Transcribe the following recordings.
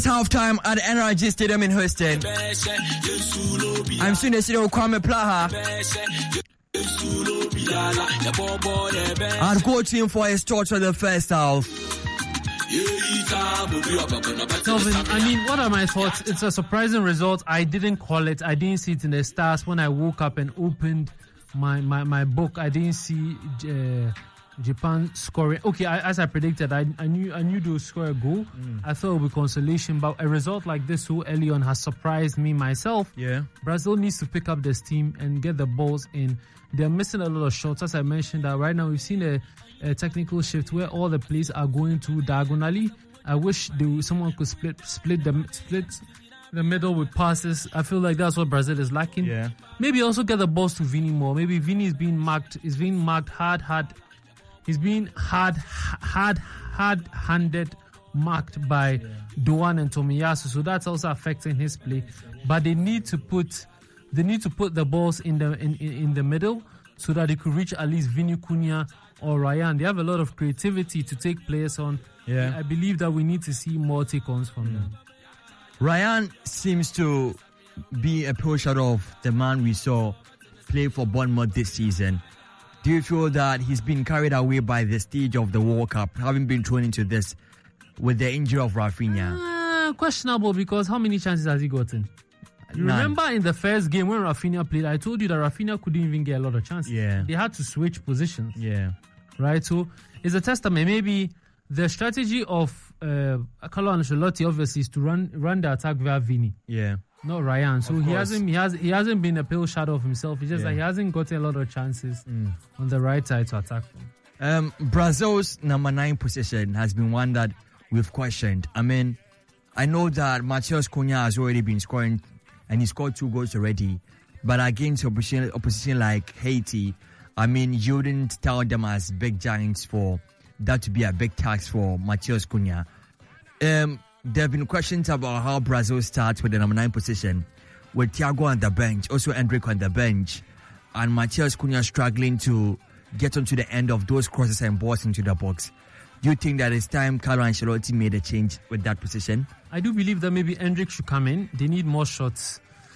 Halftime at the NRG Stadium in Houston. I'm soon to see Kwame Plaha. I'll go to him for his thoughts for the first half. Kelvin, I mean, what are my thoughts? It's a surprising result. I didn't call it. I didn't see it in the stars. When I woke up and opened my book, I didn't see Japan scoring. Okay, as I predicted, I knew they would score a goal. I thought it would be consolation, but a result like this so early on has surprised me myself. Yeah, Brazil needs to pick up the steam and get the balls in. They're missing a lot of shots, as I mentioned. That right now we've seen a technical shift where all the plays are going to diagonally. I wish someone could split the middle with passes. I feel like that's what Brazil is lacking. Yeah. Maybe also get the balls to Vini more. Maybe Vini is being marked. Is being marked hard. He's being hard-handed marked by Doan and Tomiyasu, so that's also affecting his play. But they need to put the balls in the middle so that they could reach at least Vini Cunha or Ryan. They have a lot of creativity to take players on. Yeah, I believe that we need to see more take-ons from them. Ryan seems to be a portion of the man we saw play for Bournemouth this season. Do you feel that he's been carried away by the stage of the World Cup, having been thrown into this with the injury of Rafinha? Questionable, because how many chances has he gotten? Remember in the first game when Rafinha played, I told you that Rafinha couldn't even get a lot of chances. Yeah. They had to switch positions. Yeah. Right? So it's a testament. Maybe the strategy of Carlo Ancelotti obviously is to run the attack via Vini. Yeah. Not Ryan. So he hasn't been a pale shadow of himself. It's just that he hasn't gotten a lot of chances on the right side to attack from. Brazil's number 9 position has been one that we've questioned. I mean, I know that Matheus Cunha has already been scoring and he scored 2 goals already. But against opposition like Haiti, I mean, you wouldn't tell them as big giants for that to be a big task for Matheus Cunha. There have been questions about how Brazil starts with the number 9 position, with Thiago on the bench, also Endrick on the bench, and Matheus Cunha struggling to get onto the end of those crosses and balls into the box. Do you think that it's time Carlo Ancelotti made a change with that position? I do believe that maybe Endrick should come in. They need more shots.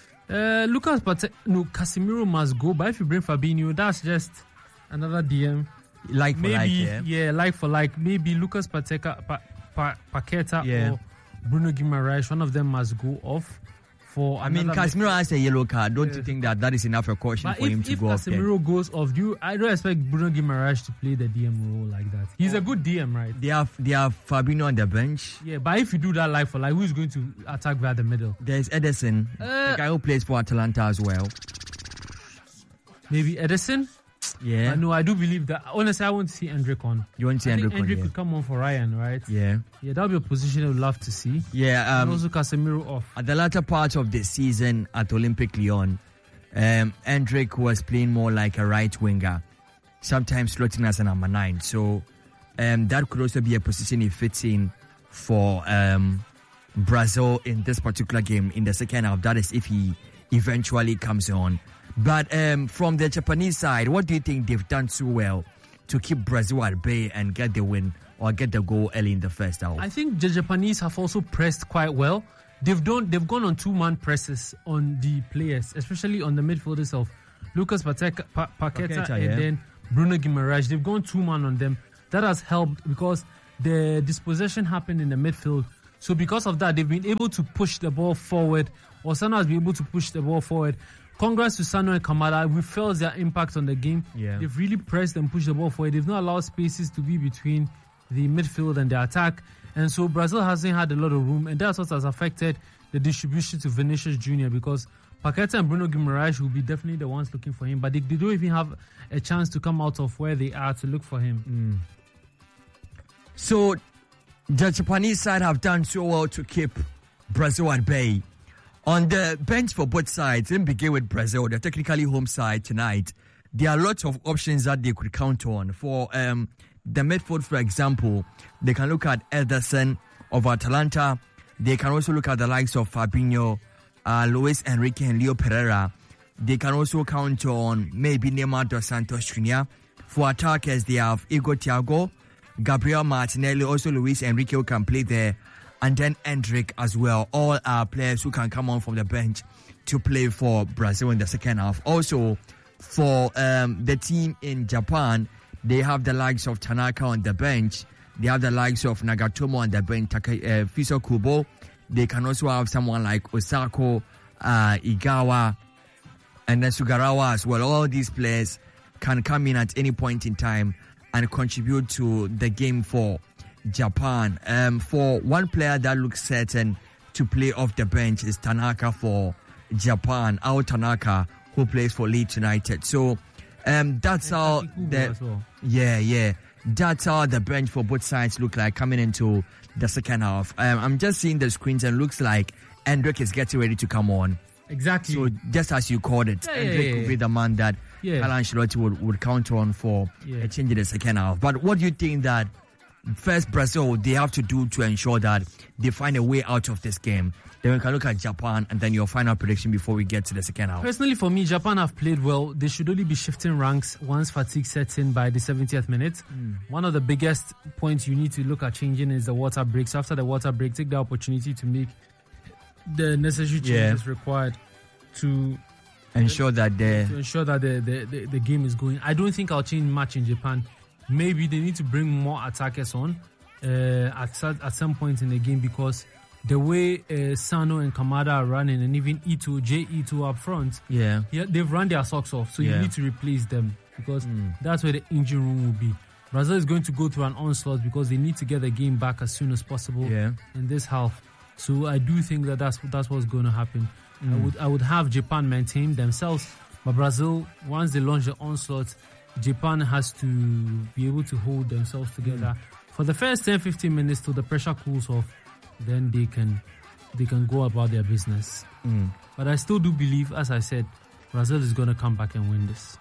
Casemiro must go, but if you bring Fabinho, that's just another DM. Like for like, yeah? Yeah, like for like. Maybe Lucas Paqueta or Bruno Guimaraes, one of them must go off. I mean, Casemiro has a yellow card. Don't you think that is enough a caution for him to go off? If Casemiro goes off, I don't expect Bruno Guimaraes to play the DM role like that. He's a good DM, right? They have Fabinho on the bench. Yeah, but if you do that like for like, who's going to attack via the middle? There's Ederson, the guy who plays for Atalanta as well. Maybe Ederson? Yeah. No, I do believe that. Honestly, I want to see Endrick on. You want to see Endrick on? Endrick could come on for Ryan, right? Yeah. Yeah, that would be a position I would love to see. Yeah. And also Casemiro off. At the latter part of the season at Olympique Lyon, Endrick was playing more like a right winger, sometimes slotting as a number 9. So that could also be a position he fits in for Brazil in this particular game in the second half. That is if he eventually comes on. But from the Japanese side, what do you think they've done so well to keep Brazil at bay and get the win or get the goal early in the first half? I think the Japanese have also pressed quite well. They've gone on 2-man presses on the players, especially on the midfielders of Lucas Paqueta and then Bruno Guimaraes. They've gone 2-man on them. That has helped because the dispossession happened in the midfield. So because of that, they've been able to push the ball forward. Osano has been able to push the ball forward. Congrats to Sano and Kamada. We felt their impact on the game. Yeah. They've really pressed and pushed the ball forward. They've not allowed spaces to be between the midfield and the attack. And so Brazil hasn't had a lot of room, and that's what has affected the distribution to Vinicius Jr. because Paqueta and Bruno Guimaraes will be definitely the ones looking for him, but they don't even have a chance to come out of where they are to look for him. So the Japanese side have done so well to keep Brazil at bay. On the bench for both sides, let me begin with Brazil, the technically home side tonight. There are lots of options that they could count on. For the midfield, for example, they can look at Ederson of Atalanta. They can also look at the likes of Fabinho, Luis Enrique and Leo Pereira. They can also count on maybe Neymar dos Santos Jr. For attackers, they have Igor Thiago, Gabriel Martinelli, also Luis Enrique who can play there, and then Endrick as well. All are players who can come on from the bench to play for Brazil in the second half. Also, for the team in Japan, they have the likes of Tanaka on the bench. They have the likes of Nagatomo on the bench, Fiso Kubo. They can also have someone like Osako, Igawa, and then Sugarawa as well. All these players can come in at any point in time and contribute to the game for Japan. For one player that looks certain to play off the bench is Tanaka for Japan. Ao Tanaka, who plays for Leeds United. So that's how that's how the bench for both sides look like coming into the second half. I'm just seeing the screens and looks like Endrick is getting ready to come on. Exactly. So just as you called it, Endrick could be the man that Carlo Ancelotti would count on for a change in the second half. But what do you think that first Brazil they have to do to ensure that they find a way out of this game? Then we can look at Japan and then your final prediction before we get to the second half. Personally, for me, Japan have played well. They should only be shifting ranks once fatigue sets in by the 70th minute. One of the biggest points you need to look at changing is the water break. So after the water break, take the opportunity to make the necessary changes required to ensure that the game is going. I don't think I'll change much in Japan. Maybe they need to bring more attackers on at some point in the game, because the way Sano and Kamada are running, and even Ito up front, they've run their socks off. So you need to replace them, because that's where the engine room will be. Brazil is going to go through an onslaught because they need to get the game back as soon as possible in this half. So I do think that's what's going to happen. I would have Japan maintain themselves, but Brazil, once they launch the onslaught, Japan has to be able to hold themselves together for the first 10-15 minutes till the pressure cools off. Then they can go about their business. But I still do believe, as I said, Brazil is going to come back and win this.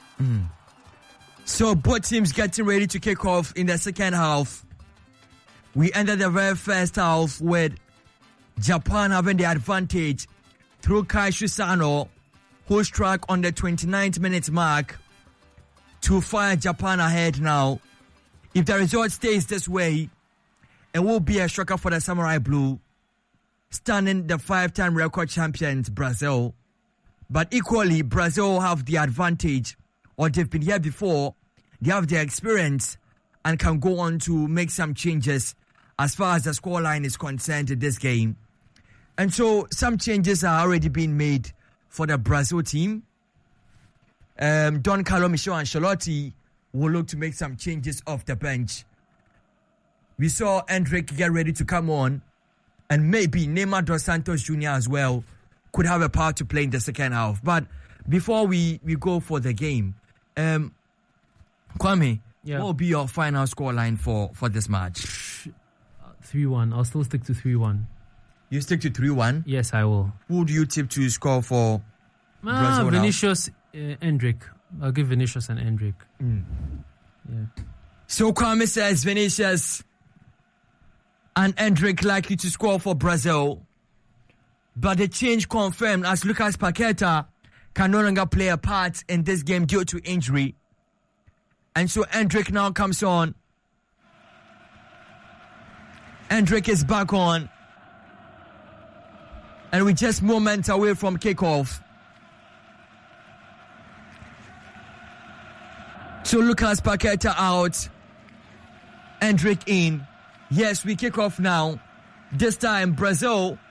So both teams getting ready to kick off in the second half. We ended the very first half with Japan having the advantage through Kaishu Sano, who struck on the 29th minute mark to fire Japan ahead now. If the result stays this way, it will be a shocker for the Samurai Blue, standing the 5-time record champions Brazil. But equally, Brazil have the advantage, or they've been here before, they have the experience and can go on to make some changes as far as the scoreline is concerned in this game. And so some changes are already being made for the Brazil team. Don Carlo Michel Ancelotti will look to make some changes off the bench. We saw Endrick get ready to come on, and maybe Neymar dos Santos Jr. as well could have a part to play in the second half. But before we go for the game, Kwame, what will be your final scoreline for this match? 3-1. I'll still stick to 3-1. You stick to 3-1? Yes, I will. Who do you tip to score for Brazil Vinicius, Endrick. I'll give Vinicius and Endrick. So Kwame says Vinicius and Endrick likely to score for Brazil. But the change confirmed as Lucas Paqueta can no longer play a part in this game due to injury. And so Endrick now comes on. Endrick is back on. And we're just moments away from kickoff. So Lucas Paqueta out. Endrick in. Yes, we kick off now. This time Brazil